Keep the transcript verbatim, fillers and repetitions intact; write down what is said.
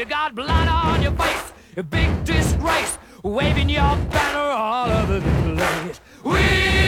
got blood on your face, a big disgrace, waving your banner all over the place. We